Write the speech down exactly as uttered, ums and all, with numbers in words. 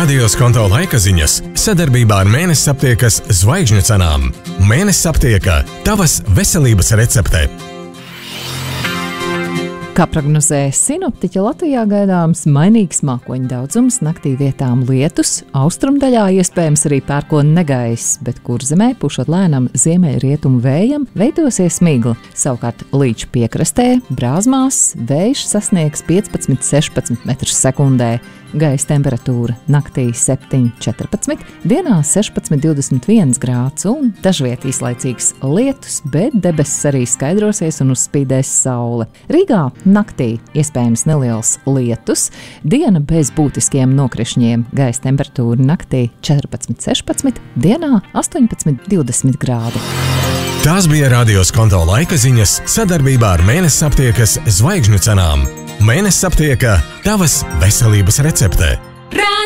Radio Skonto laika ziņas sadarbībā ar Mēnesis aptiekas zvaigžņu cenām. Mēnesis aptieka – tavas veselības recepte. Kā prognozē sinoptiķi, Latvijā gaidāms mainīgs mākoņu daudzums, naktī vietām lietus, austrumdaļā iespējams arī pērkona negaiss, bet Kurzemē pušot lēnam ziemeļrietumu vējam veidosies migla. Savukārt līča piekrastē, Brāzmās, vējš sasniegs piecpadsmit līdz sešpadsmit metrus sekundē. Gaisa temperatūra naktī septiņi četrpadsmit, dienā sešpadsmit divdesmit viens grāds un dažviet īslaicīgs lietus, bet debesis arī skaidrosies un uzspīdēs saule. Rīgā naktī iespējams neliels lietus, diena bez būtiskiem nokrišņiem, gaisa temperatūra naktī četrpadsmit sešpadsmit, dienā astoņpadsmit divdesmit grādi. Tās bija Radio Skonto laika ziņas sadarbībā ar Mēnesis aptiekas zvaigžņu cenām. Mēnesis aptieka – tavas veselības recepte.